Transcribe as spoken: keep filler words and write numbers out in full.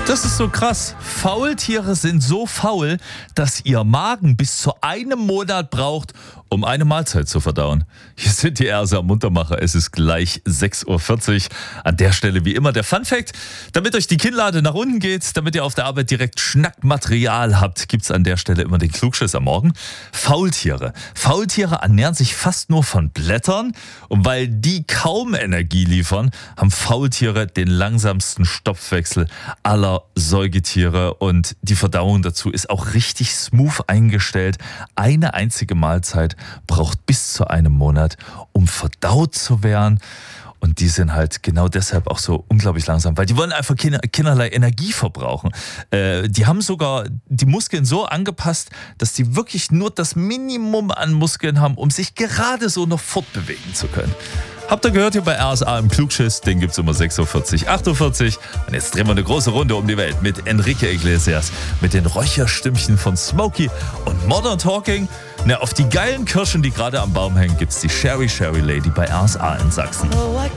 Das ist so krass. Faultiere sind so faul, dass ihr Magen bis zu einem Monat braucht, um eine Mahlzeit zu verdauen. Hier sind die Erse am Muntermacher. Es ist gleich sechs Uhr vierzig. An der Stelle wie immer der Funfact. Damit euch die Kinnlade nach unten geht, damit ihr auf der Arbeit direkt Schnackmaterial habt, gibt's an der Stelle immer den Klugschiss am Morgen. Faultiere. Faultiere ernähren sich fast nur von Blättern. Und weil die kaum Energie liefern, haben Faultiere den langsamsten Stoffwechsel aller Säugetiere. Und die Verdauung dazu ist auch richtig smooth eingestellt. Eine einzige Mahlzeit braucht bis zu einem Monat, um verdaut zu werden. Und die sind halt genau deshalb auch so unglaublich langsam, weil die wollen einfach keine, keinerlei Energie verbrauchen. Äh, die haben sogar die Muskeln so angepasst, dass die wirklich nur das Minimum an Muskeln haben, um sich gerade so noch fortbewegen zu können. Habt ihr gehört hier bei R S A im Klugschiss? Den gibt's immer sechs Uhr vierzig, acht Uhr vierzig. Und jetzt drehen wir eine große Runde um die Welt mit Enrique Iglesias, mit den Räucherstimmchen von Smokey und Modern Talking. Na, auf die geilen Kirschen, die gerade am Baum hängen, gibt's die Sherry Sherry Lady bei R S A in Sachsen. Oh, I